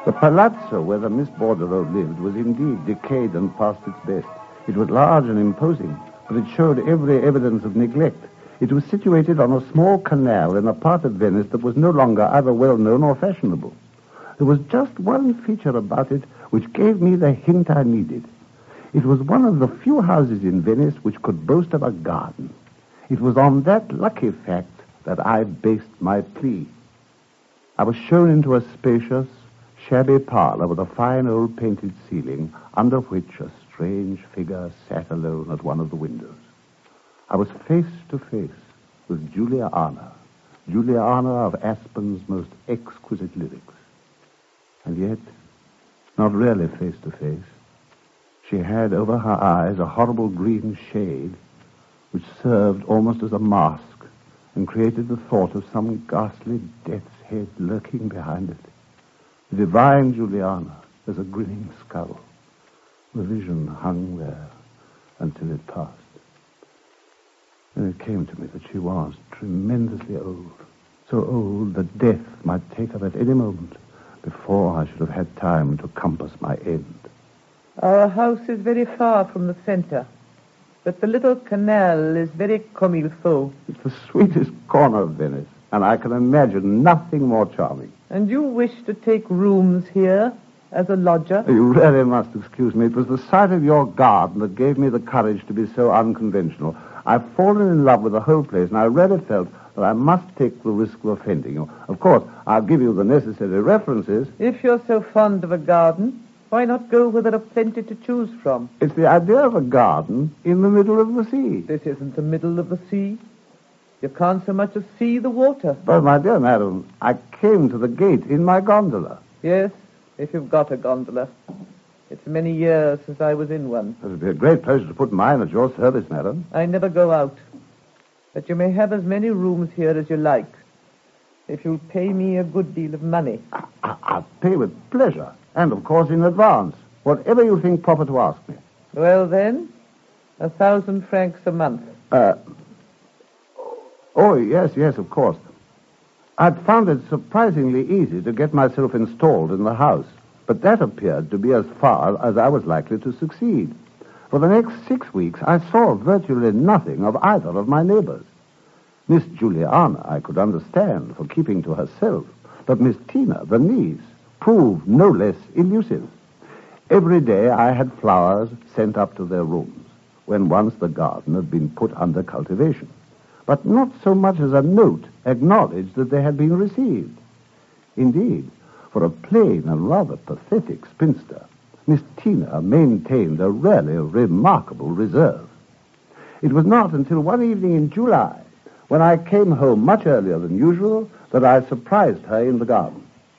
The palazzo where the Miss Bordereau lived was indeed decayed and past its best. It was large and imposing, but it showed every evidence of neglect. It was situated on a small canal in a part of Venice that was no longer either well-known or fashionable. There was just one feature about it which gave me the hint I needed. It was one of the few houses in Venice which could boast of a garden. It was on that lucky fact that I based my plea. I was shown into a spacious, shabby parlor with a fine old painted ceiling, under which a strange figure sat alone at one of the windows. I was face to face with Juliana of Aspen's most exquisite lyrics. And yet, not really face to face. She had over her eyes a horrible green shade which served almost as a mask and created the thought of some ghastly death's head lurking behind it. The divine Juliana as a grinning skull. The vision hung there until it passed. Then it came to me that she was tremendously old. So old that death might take her at any moment before I should have had time to compass my end. Our house is very far from the center, but the little canal is very comme il faut. It's the sweetest corner of Venice, and I can imagine nothing more charming. And you wish to take rooms here as a lodger? You really must excuse me. It was the sight of your garden that gave me the courage to be so unconventional. I've fallen in love with the whole place, and I really felt that I must take the risk of offending you. Of course, I'll give you the necessary references. If you're so fond of a garden, why not go where there are plenty to choose from? It's the idea of a garden in the middle of the sea. This isn't the middle of the sea. You can't so much as see the water. But, my dear madam, I came to the gate in my gondola. Yes, if you've got a gondola. It's many years since I was in one. It would be a great pleasure to put mine at your service, madam. I never go out. But you may have as many rooms here as you like, if you'll pay me a good deal of money. I'll pay with pleasure, and, of course, in advance. Whatever you think proper to ask me. Well, then, 1,000 francs a month. Oh, yes, of course. I'd found it surprisingly easy to get myself installed in the house, but that appeared to be as far as I was likely to succeed. For the next 6 weeks, I saw virtually nothing of either of my neighbors. Miss Juliana I could understand for keeping to herself, but Miss Tina, the niece, proved no less elusive. Every day I had flowers sent up to their rooms, when once the garden had been put under cultivation, but not so much as a note acknowledged that they had been received. Indeed, for a plain and rather pathetic spinster, Miss Tina maintained a really remarkable reserve. It was not until one evening in July, when I came home much earlier than usual, that I surprised her in the garden.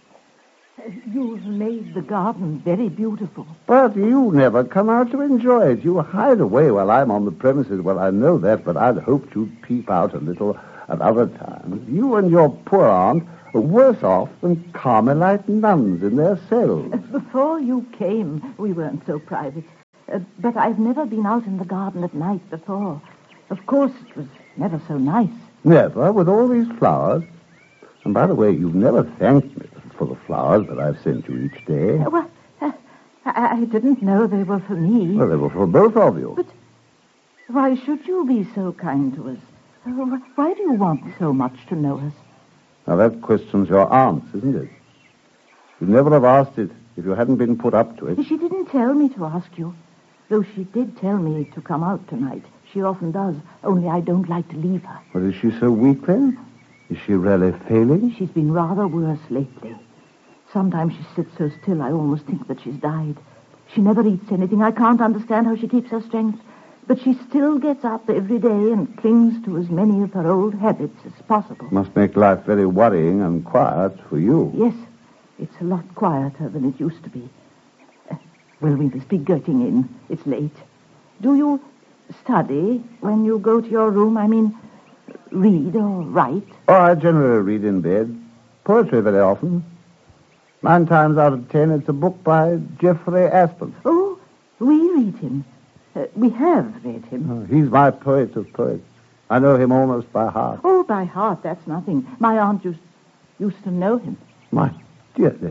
You've made the garden very beautiful. But you never come out to enjoy it. You hide away while I'm on the premises. Well, I know that, but I'd hoped you'd peep out a little at other times. You and your poor aunt are worse off than Carmelite nuns in their cells. Before you came, we weren't so private. But I've never been out in the garden at night before. Of course, it was never so nice. Never, with all these flowers. And by the way, you've never thanked me for the flowers that I've sent you each day. Well, I didn't know they were for me. Well, they were for both of you. But why should you be so kind to us? Why do you want so much to know us? Now, that questions your aunt's, isn't it? You'd never have asked it if you hadn't been put up to it. She didn't tell me to ask you, though she did tell me to come out tonight. She often does, only I don't like to leave her. But is she so weak, then? Is she really failing? She's been rather worse lately. Sometimes she sits so still I almost think that she's died. She never eats anything. I can't understand how she keeps her strength. But she still gets up every day and clings to as many of her old habits as possible. Must make life very worrying and quiet for you. Yes, it's a lot quieter than it used to be. Well, we must be getting in. It's late. Do you study when you go to your room? I mean, read or write? Oh, I generally read in bed. Poetry very often. 9 times out of 10, it's a book by Jeffrey Aspen. Oh, we read him. We have read him. Oh, he's my poet of poets. I know him almost by heart. Oh, by heart, that's nothing. My aunt used to know him. My dear lady,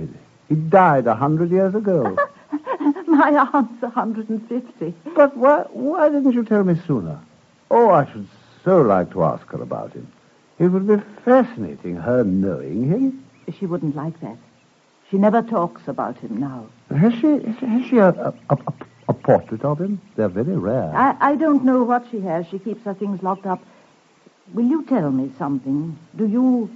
He died 100 years ago. My aunt's 150. But why didn't you tell me sooner? Oh, I should so like to ask her about him. It would be fascinating, her knowing him. She wouldn't like that. She never talks about him now. Has she a portrait of him? They're very rare. I don't know what she has. She keeps her things locked up. Will you tell me something? Do you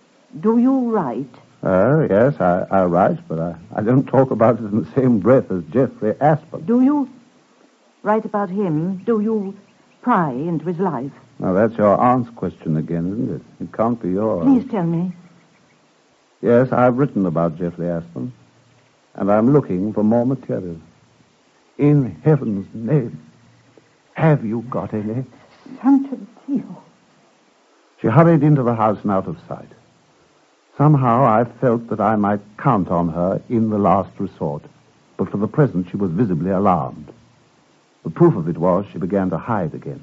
write? Oh, yes, I write, but I don't talk about it in the same breath as Jeffrey Aspern. Do you write about him? Do you pry into his life? Now, that's your aunt's question again, isn't it? It can't be yours. Please tell me. Yes, I've written about Jeffrey Aspern, and I'm looking for more material. In heaven's name, have you got any? Santo Dio. She hurried into the house and out of sight. Somehow I felt that I might count on her in the last resort, but for the present she was visibly alarmed. The proof of it was she began to hide again.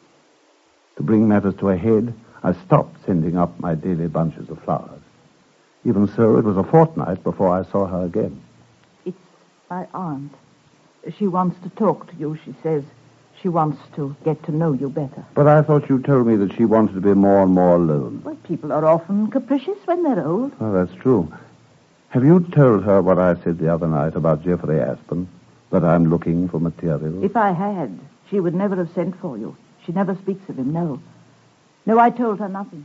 To bring matters to a head, I stopped sending up my daily bunches of flowers. Even so, it was a fortnight before I saw her again. It's my aunt. She wants to talk to you, she says. She wants to get to know you better. But I thought you told me that she wanted to be more and more alone. Well, people are often capricious when they're old. Oh, that's true. Have you told her what I said the other night about Jeffrey Aspern? That I'm looking for material? If I had, she would never have sent for you. She never speaks of him, no. No, I told her nothing.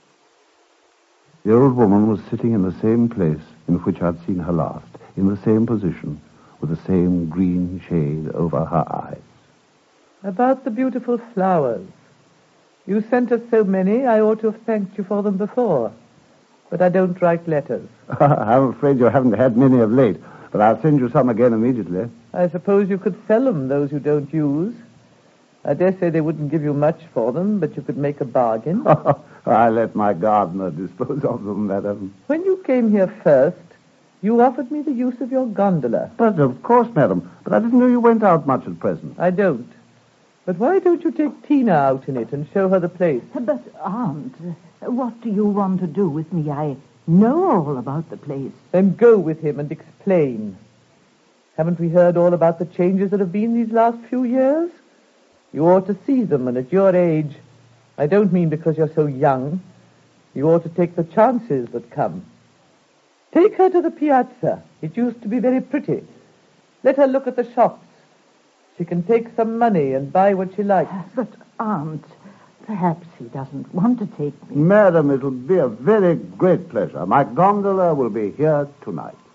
The old woman was sitting in the same place in which I'd seen her last, in the same position, with the same green shade over her eyes. About the beautiful flowers. You sent us so many, I ought to have thanked you for them before. But I don't write letters. I'm afraid you haven't had many of late, but I'll send you some again immediately. I suppose you could sell them, those you don't use. I dare say they wouldn't give you much for them, but you could make a bargain. I let my gardener dispose of them, madam. When you came here first, you offered me the use of your gondola. But of course, madam. But I didn't know you went out much at present. I don't. But why don't you take Tina out in it and show her the place? But, Aunt, what do you want to do with me? I know all about the place. Then go with him and explain. Haven't we heard all about the changes that have been these last few years? You ought to see them, and at your age, I don't mean because you're so young, you ought to take the chances that come. Take her to the piazza. It used to be very pretty. Let her look at the shops. She can take some money and buy what she likes. But, Aunt, perhaps he doesn't want to take me. Madam, it'll be a very great pleasure. My gondola will be here tonight.